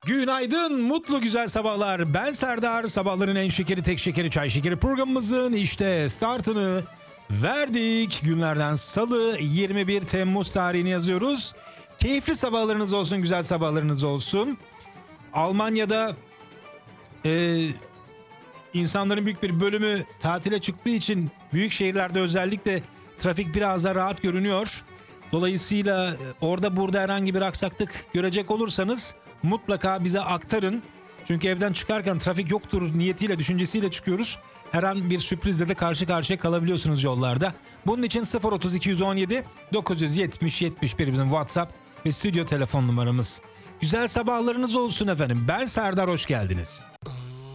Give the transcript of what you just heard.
Günaydın, mutlu güzel sabahlar. Ben Serdar. Sabahların en şekeri, tek şekeri, çay şekeri programımızın işte startını verdik. Günlerden Salı 21 Temmuz tarihini yazıyoruz. Keyifli sabahlarınız olsun, güzel sabahlarınız olsun. Almanya'da insanların büyük bir bölümü tatile çıktığı için büyük şehirlerde özellikle trafik biraz da rahat görünüyor. Dolayısıyla orada burada herhangi bir aksaklık görecek olursanız mutlaka bize aktarın. Çünkü evden çıkarken trafik yoktur niyetiyle, düşüncesiyle çıkıyoruz. Her an bir sürprizle de karşı karşıya kalabiliyorsunuz yollarda. Bunun için 03217 970 71 bizim WhatsApp ve stüdyo telefon numaramız. Güzel sabahlarınız olsun efendim. Ben Serdar, hoş geldiniz.